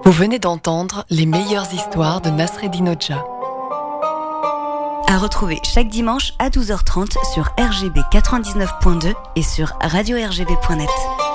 Vous venez d'entendre les meilleures histoires de Nasreddin Hoxha. À retrouver chaque dimanche à 12h30 sur RGB 99.2 et sur radio-rgb.net.